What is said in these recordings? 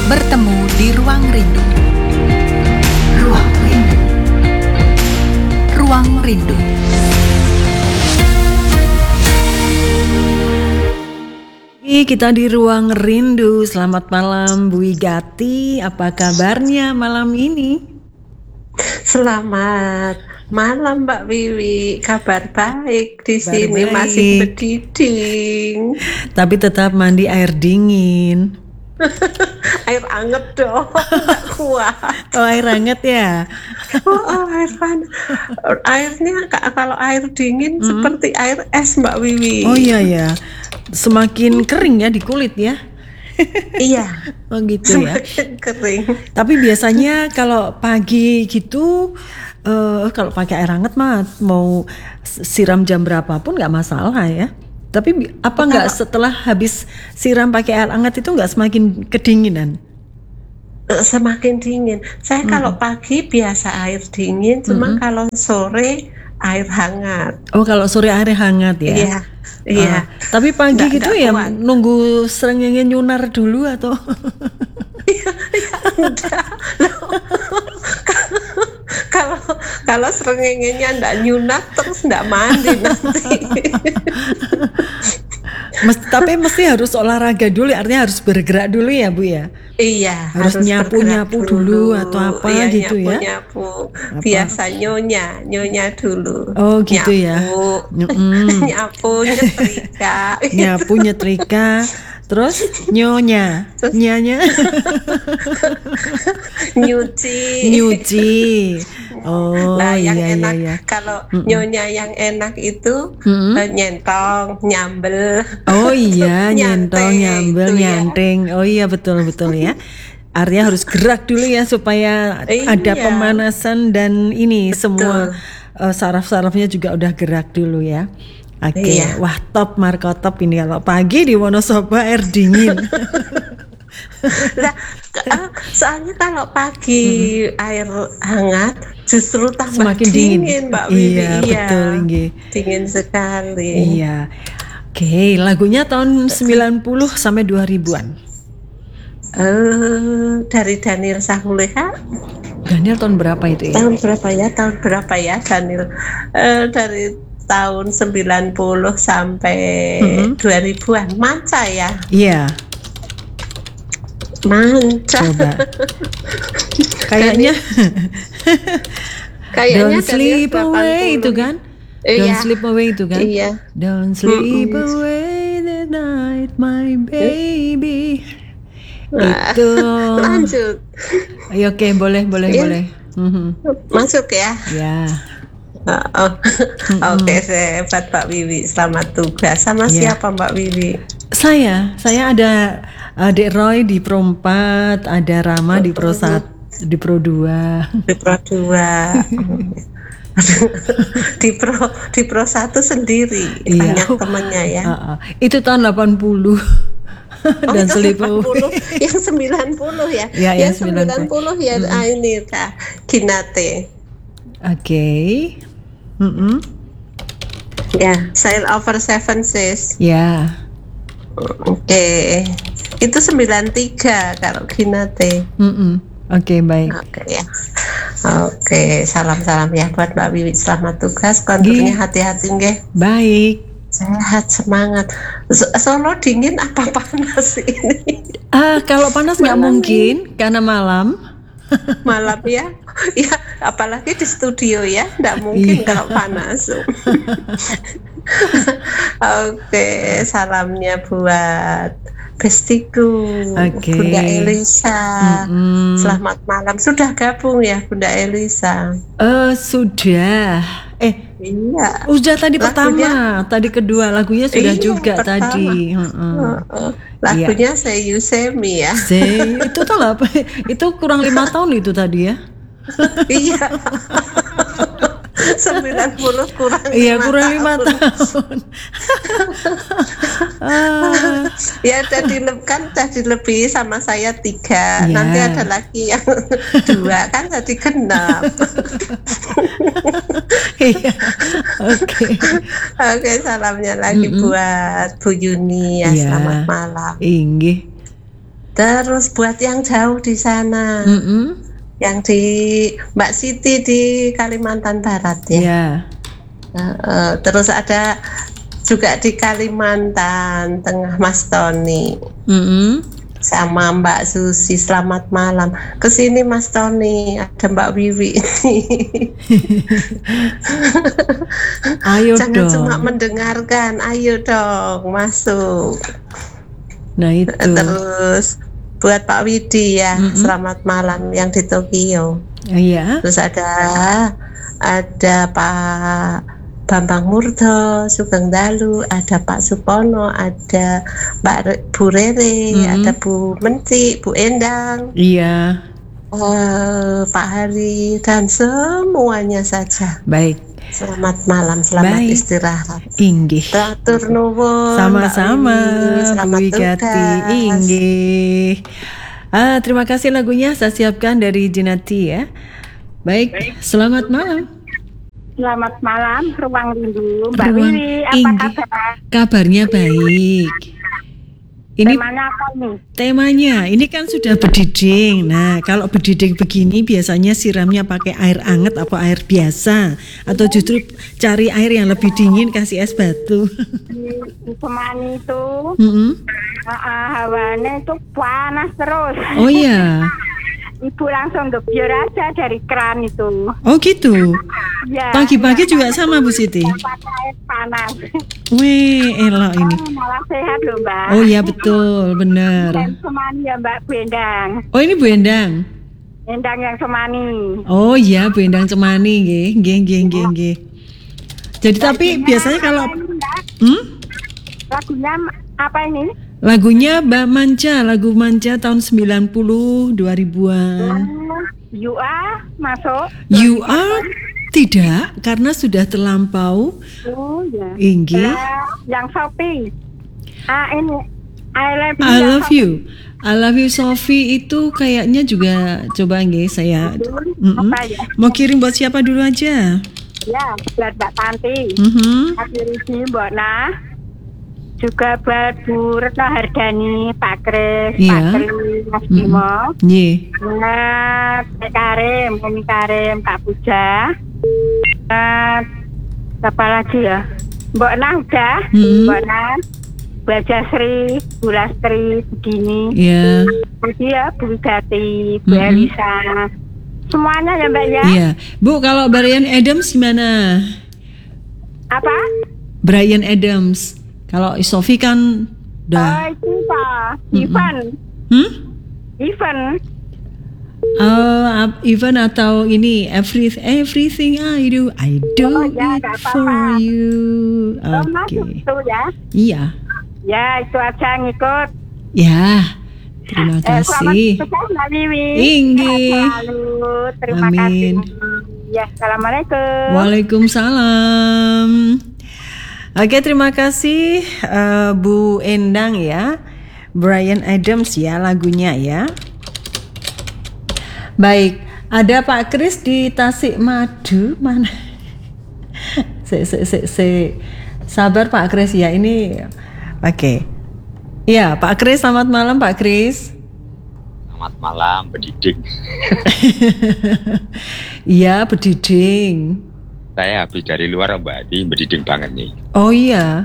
Bertemu di Ruang Rindu. Ruang Rindu. Ruang Rindu. Kita di Ruang Rindu. Selamat malam Bu Igati. Apa kabarnya malam ini? Selamat malam Mbak Wiwi. Kabar baik di sini, baik. Masih berdiding. Tapi tetap mandi air dingin. Air anget dong, nggak kuat. Oh, air hangat ya? Air panas. Airnya kalau air dingin seperti air es Mbak Wiwi. Oh iya ya. Semakin kering ya di kulit ya? Iya. Oh gitu ya. Semakin kering. Tapi biasanya kalau pagi gitu, kalau pakai air hangat mah mau siram jam berapapun nggak masalah ya. Tapi apa nggak setelah habis siram pakai air hangat itu nggak semakin kedinginan? Semakin dingin. Saya kalau pagi biasa air dingin, cuma kalau sore air hangat. Oh, kalau sore air hangat ya? Iya. Iya. Tapi pagi Nggak gitu ya kuat. nunggu serengenge nyunar dulu atau? Enggak. Kalau serengengenya enggak nyunat terus enggak mandi nanti. Tapi mesti harus olahraga dulu, artinya harus bergerak dulu ya Bu ya? Iya, harus nyapu-nyapu dulu atau apa iya, gitu ya? Nyapu. Biasa nyonya dulu. Oh gitu ya? Nyapu, nyetrika. Nyapu, nyetrika, terus nyanya. Nyuci. Oh Nah, yang iya enak iya. kalau nyonya yang enak itu nyentong, nyambel. Oh iya, nyentong, Nyanteng nyambel, itu ya. nyanteng. Oh iya betul ya. Artinya harus gerak dulu ya supaya ada Iya. pemanasan dan ini semua saraf-sarafnya juga udah gerak dulu ya. Oke, Iya. Wah top Marco top ini kalau pagi di Wonosobo air dingin. Nah, soalnya kalau pagi air hangat justru tambah Semakin dingin. Mbak Wiwi. Iya, betul, nggih. Dingin sekali. Iya. Oke, lagunya tahun 90 sampai 2000-an. Dari Daniel Sahuleha. Daniel tahun berapa itu ya? Tahun berapa ya Daniel? Dari tahun 90 sampai 2000-an. Manca ya? Iya. Manca. Coba. Kayaknya Don't sleep away itu kan? Don't sleep away itu kan? Iya. Don't sleep away the night my baby. Itu. Lanjut. Ayo, oke, boleh. Masuk ya. Ya. Oke, sehat Mbak Wiwi. Selamat tugas. Sama siapa Mbak Wiwi? Saya ada Adik Roy di Pro 4, ada Rama di Pro 1, di Pro 2. Di Pro 2. di Pro 1 sendiri. Iya. Banyak temannya ya. Itu tahun 80. Dan sleep away. Yang 90 ya. Ya, yang 90 ya. Ini Kak Kinate. Oke. Ya, Sail Over Seven Seas. Ya. Oke. Itu 93 kalau Kinate. Oke, baik. Oke ya. Oke, salam-salam ya buat Mbak Wiwi. Selamat tugas, konturnya hati-hati nggih. Baik. Sehat, semangat. Solo dingin apa panas ini? Kalau panas nggak mungkin karena malam. Malam ya. Ya, apalagi di studio ya, nggak mungkin kalau panas. Oke, salamnya buat bestiku, Bunda Elisa. Selamat malam. Sudah gabung ya Bunda Elisa? Sudah. Iya. Udah tadi pertama, tadi kedua, lagunya sudah juga pertama. Tadi. Lagunya Say You Say Me ya. Itu tuh apa? Itu kurang 5 tahun itu tadi ya. Iya. 90 kurang 5 iya, kurang 5 tahun. Ya tadi lebih sama saya 3. Nanti ada lagi yang 2 kan jadi genap. Iya. Oke, salamnya lagi buat Bu Yuni ya. Selamat malam. Inggih. Terus buat yang jauh di sana, yang di Mbak Siti di Kalimantan Barat ya. Ya. Terus ada juga di Kalimantan Tengah Mas Tony. Sama Mbak Susi, selamat malam. Kesini Mas Tony, ada Mbak Wiwi ini. Ayo Jangan dong. cuma mendengarkan, ayo dong masuk. Nah itu. Terus buat Pak Widi ya, selamat malam yang di Tokyo. Iya. Terus ada Pak Bambang Murdo, Sugeng Dalu, ada Pak Supono, ada Bu Rere, ada Bu Menti, Bu Endang, Iya. Pak Hari, dan semuanya saja. Baik. Selamat malam, selamat Baik. istirahat. Inggih. Atur nuwun. Sama-sama Mbak Wiwi, Bu selamat Wigati. tugas. Inggih. Terima kasih lagunya saya siapkan dari Jinati ya. Baik, selamat malam. Selamat malam, Ruang Rindu. Mbak Ruang Wiwi, apa Inggih. kabar? Kabarnya baik. Ini Temanya apa nih? temanya, ini kan sudah berdiding. Nah, kalau berdiding begini biasanya siramnya pakai air hangat atau air biasa, atau justru cari air yang lebih dingin kasih es batu. Di Semani itu Mm-mm. hawanya itu panas terus. Oh iya, Ibu langsung gebyur aja dari keran itu. oh gitu. Ya, Pagi-pagi juga sama Bu Siti. pakai air panas. Wih, elok ini. Malah sehat loh Mbak. Oh iya betul, Dan benar. Semani ya Mbak, Bu Endang. Oh ini Bu Endang. Endang yang Semani. Oh iya, Bu Endang Cemani, nggih. Jadi tapi biasanya kalau Lagunya apa ini? lagunya Mbak Manca, lagu Manca tahun 90 2000-an. You are masuk. You are tidak karena sudah terlampau. Oh ya. Inggih. Lah, yang Shopee. Ini I love you. I yang love you. I love you Sophie itu kayaknya juga coba nggih saya. Apa ya? Mau kirim buat siapa dulu aja? Ya, buat Mbak Tanti. Mhm. Akhirnya Mbak Nah. Juga buat Bu Retno Hardani, Pak Kris, Iya. Pak Kris, Mas Bimo. Nggih. Pak Karim, Umi Karim, Kak Puja. Siapa lagi ya? Mbak Nah udah. Mbak Nah, Bu Jasri, Bu Lastri, begini. Iya. Jadi ya Bu Wigati, Bu Elisa. Semuanya ya Mbak ya. Iya. Bu, kalau Brian Adams gimana? Apa? Brian Adams. Kalau Sophie kan Oh udah. itu Pak, Ivan. Even atau ini everything I do ya, it nggak for apa-apa. you. Masuk Oke. itu ya. Iya. Ya itu aja ngikut. Ya. Terima kasih. Selamat bertugas Mbak Wiwi. Inggih. Sehat selalu. Terima Amin. kasih. Ya, assalamualaikum. Waalaikumsalam. Oke, terima kasih Bu Endang ya. Brian Adams ya lagunya ya. Baik, ada Pak Kris di Tasikmadu mana? Sabar Pak Kris ya ini. Oke. Ya, Pak Kris, selamat malam Pak Kris. Selamat malam, berdiding. Iya, berdiding. Saya habis dari luar Mbak Adi, berdiding banget nih. Oh iya.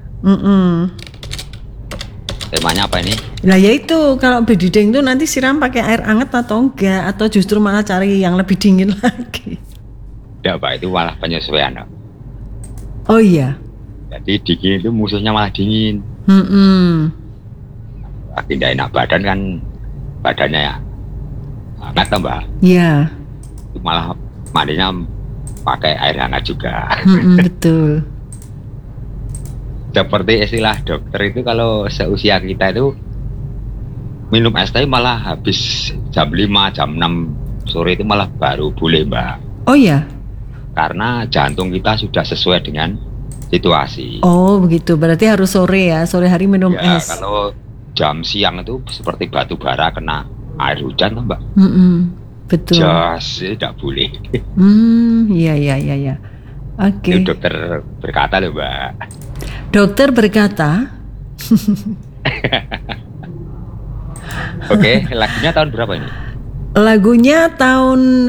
Temanya apa ini? Nah ya itu kalau berdiding itu nanti siram pakai air hangat atau enggak, atau justru malah cari yang lebih dingin lagi. Tidak Pak, itu malah penyesuaian. Pak. Oh iya. Jadi dingin itu musuhnya malah dingin. Lagi tidak enak badan kan, badannya ya hangat toh Mbak. Iya. Itu malah mandinya pakai air hangat juga. Betul. Seperti istilah dokter itu kalau seusia kita itu minum es teh malah habis jam 5, jam 6 sore itu malah baru boleh Mbak. Oh iya. Karena jantung kita sudah sesuai dengan situasi. Oh begitu. Berarti harus sore ya. Sore hari minum Ya, es. kalau jam siang itu seperti batu bara kena air hujan, Mbak. Betul. Jas tidak boleh. Iya. Oke. Itu dokter berkata loh, Mbak. Dokter berkata. Oke, lagunya tahun berapa ini? Lagunya tahun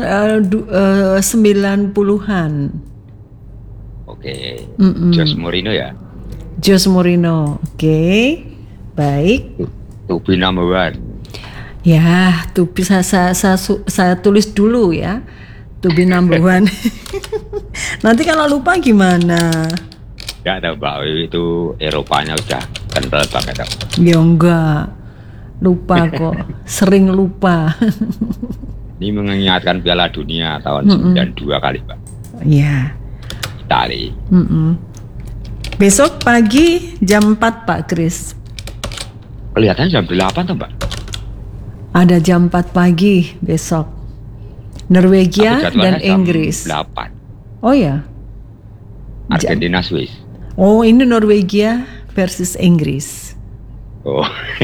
90-an. Oke, Jose Mourinho ya? Jose Mourinho. Oke. Baik. To be number one. Ya, tuh bisa saya tulis dulu ya. To be number one. Nanti kalau lupa gimana? Ya tahu Mbak Wiwi itu Eropanya udah kental banget tau. Ya enggak. Lupa kok. Sering lupa. Ini mengingatkan Piala Dunia tahun 92 kali Mbak. Iya. Itali. Besok pagi jam 4 Pak Kris. Kelihatannya jam 8 tuh Mbak. Ada jam 4 pagi besok. Norwegia dan Inggris. Jam 8. Oh ya. Argentina Swiss. Oh, ini Norwegia versus Inggris. Oh.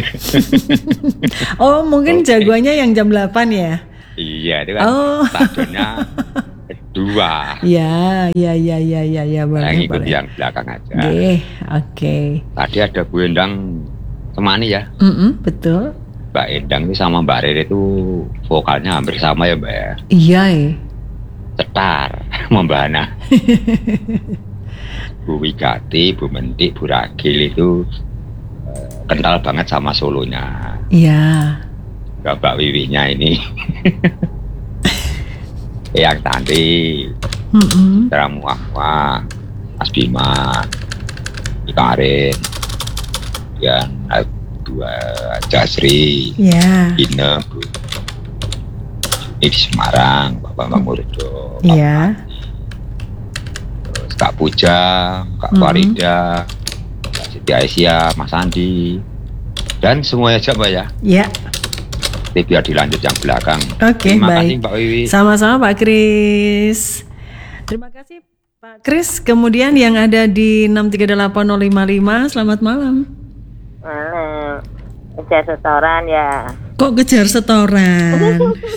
Oh, mungkin jagoannya yang jam 8 ya? Iya, itu kan stadionnya kedua. Ya, boleh. Yang ikut yang belakang aja. Oke. Tadi ada Bu Endang temani ya. Betul. Mbak Endang itu sama Mbak Rere itu vokalnya hampir sama ya Mbak ya. Iya. Cetar, membahana. Bu Wigati, Bu Mendik, Bu Ragil itu kental banget sama solonya. Iya. Mbak Wiwinya ini yang tadi Muah, Mas Bima, Ikarin, dan dua Jasri, Ine, Bu ini di Semarang, Bapak Murido, Iya. Terus Kak Puja, Kak Farida, Kak Siti Aisyah, Mas Andi, dan semuanya aja Mbak ya. Iya. Nanti biar dilanjut yang belakang. Oke, Terima baik. kasih Mbak Wiwi. Sama-sama Pak Kris. Terima kasih Pak Kris. Kemudian yang ada di 6380555, selamat malam. Kejar setoran ya. Kok kejar setoran?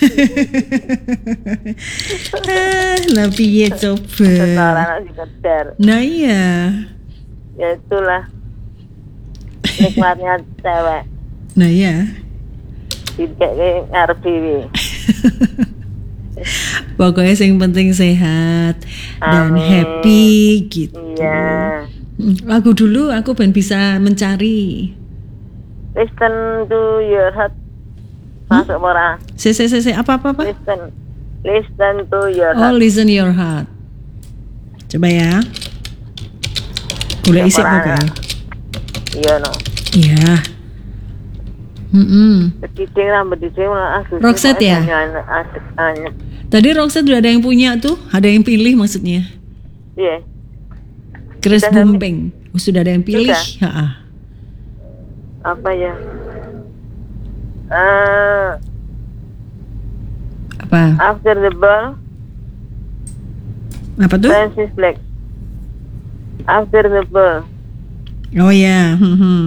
Lah piye coba? Setoran harus dikejar. Nah iya. Ya itulah nikmatnya cewek. Nah iya. Dikek ngarep dhewe. Pokoknya yang penting sehat dan happy gitu. Iya. Lagu dulu aku ben bisa mencari. Listen to your heart. Masuk ora? Apa? Listen to your Oh, heart. listen your heart. Coba ya. Boleh isi pokoknya. Iya no. Iya. Kediding rambut diding Roxette ya? Tadi Roxette udah ada yang punya tuh, ada yang pilih maksudnya. Iya. Chris Bumbeng. Sudah ada yang pilih. Heeh. Apa ya? Apa? After the ball. Apa tuh? Francis Black. After the ball. Oh ya.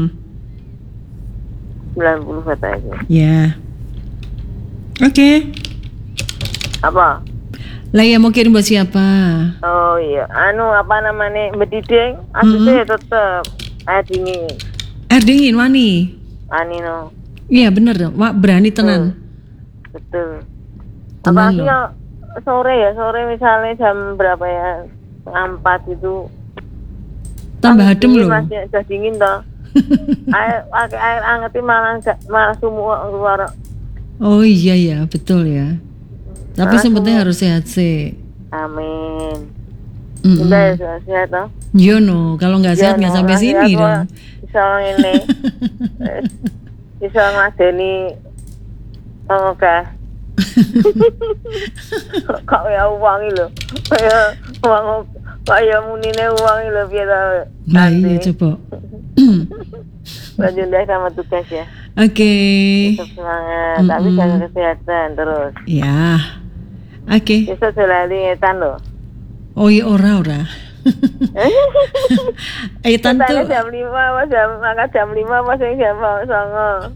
90 katanya. Ya. Oke. Apa? Lah ya mau kirim buat siapa? Oh iya, apa namanya bedideng, aslinya tetep air dingin. Air dingin wani. No. Iya bener dong, Wak berani tenan. Betul. Tenan Apalagi loh. sore misalnya jam berapa ya? 4 itu. Tambah adem loh. Masih sudah dingin toh. air angetin malah sumuk keluar. Oh iya ya, betul ya. Tapi sebetulnya harus sehat sih. Amin. Kita sehat toh. Yo no, kalau nggak sehat nggak sampai sini dong. Bisa ini. Bisa ngadeni oke. Kok ya uang lho. Kayak uang kayak munine uang lho piye ta. Nah, iya coba. Lanjut deh sama tugas ya. Oke. Tetap semangat, tapi jaga kesehatan terus. Ya. Oke. Besok selalu ngetan loh. Oh iya ora. Etan tuh jam 5 apa jam 5 apa sing jam 09.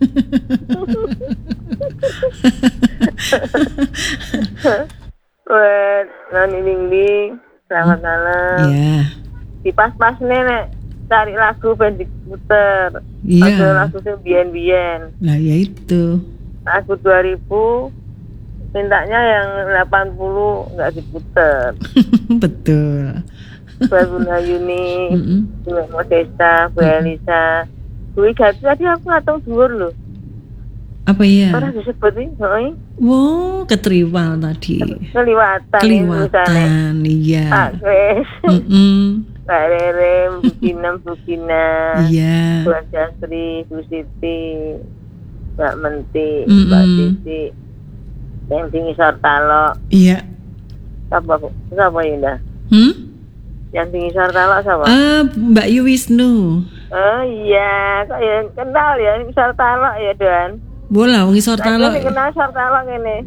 Wes, nani ding. Selamat malam. Iya. Di pas-pas nek cari lagu ben diputer. Iya. Ada lagu sing biyen-biyen. Nah ya itu. Aku 2000 mintanya yang 80 nggak diputer. Betul. Bu Yuni, Bu Modesta, Bu Elisa, Bu Gati tadi aku ngatong dhuwur loh. Apa ya? Ora disebut nih, heeh. Wow, ketriwal tadi. Keliwatan, iya. Pak Kris, Pak Rere, Bu Gina, iya. Bu Jasri, Bu Siti, Mbak Menti, Mbak Siti, yang tinggi Sartalo. Iya. Siapa Yunda? Yang tinggi Sartalo siapa? Mbak Yu Wisnu. Oh iya, kok ya kenal ya Sartalo ya Dan. Bola wong Sartalo. Aku kenal Sartalo ngene.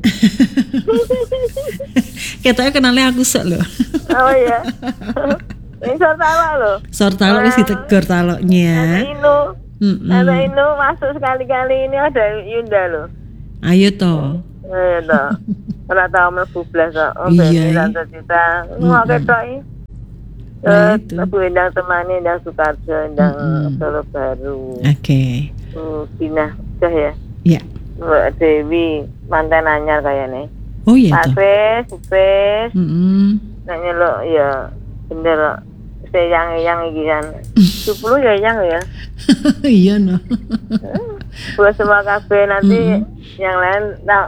Katanya kenalnya aku sek lho. Oh iya. Ini Sartalo lho. Sartalo wis ditegur taloknya. Ada Inu masuk sekali-kali ini ada Yunda loh. Ayo toh. Ayo toh. Ora tau mlebu blas kok. Oh Iya. Tante Cita. Ngono ketok iki. Aku Endang temani Endang Sukarjo, Endang Solo Baru. Oke. Dina sudah ya. Iya. Mbak Dewi mantan anyar kayaknya. Oh iya toh. Supes. Nek nyeluk ya bener yang iki kan. 10 ya yang ya. Iya no. Buat semua kabeh nanti yang lain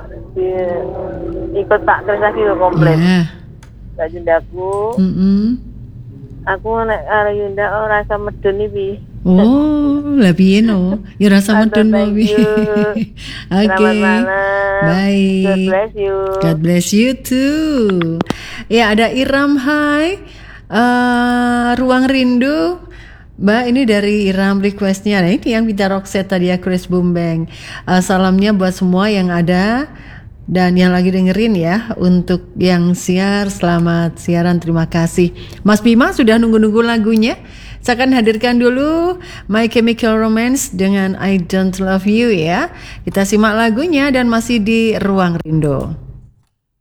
ikut tak terus lagi komplit. Mbak Jundaku. Aku nek karo Yunda rasa medun iki. Oh, lah piye no? Ya rasa medun mau piye. Oke. Baik. God bless you. God bless you too. Ya, ada Iram, hai. Ruang Rindu. Mbak, ini dari Iram requestnya. Nah, ini yang minta Roxette tadi ya, Chris Bumbeng. Salamnya buat semua yang ada dan yang lagi dengerin ya. Untuk yang siar, selamat siaran, terima kasih. Mas Bima sudah nunggu-nunggu lagunya. Saya akan hadirkan dulu My Chemical Romance dengan I Don't Love You ya. Kita simak lagunya dan masih di Ruang Rindu.